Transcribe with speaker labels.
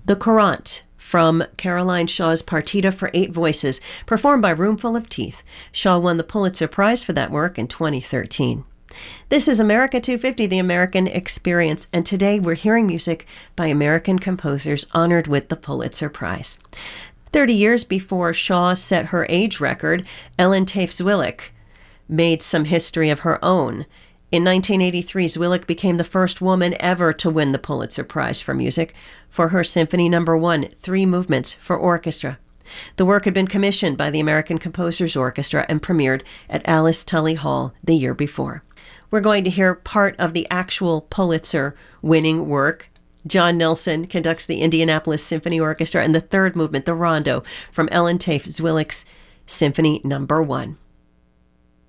Speaker 1: The Courant from Caroline Shaw's Partita for 8 Voices, performed by Roomful of Teeth. Shaw won the Pulitzer Prize for that work in 2013. This is America 250, the American Experience, and today we're hearing music by American composers honored with the Pulitzer Prize. 30 years before Shaw set her age record, Ellen Tafe Zwilich made some history of her own. In 1983, Zwilich became the first woman ever to win the Pulitzer Prize for Music for her Symphony No. 1, 3 movements for orchestra. The work had been commissioned by the American Composers Orchestra and premiered at Alice Tully Hall the year before. We're going to hear part of the actual Pulitzer-winning work. John Nelson conducts the Indianapolis Symphony Orchestra and the 3rd movement, the Rondo, from Ellen Tafe Zwilich's Symphony No. 1.